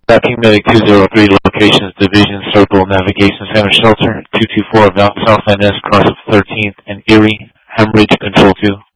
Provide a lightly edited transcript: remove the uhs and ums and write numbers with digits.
King Medic 203, locations Division Circle Navigation Center Shelter 224 South Van Ness, cross of 13th and Erie, Hemorrhage Control 2.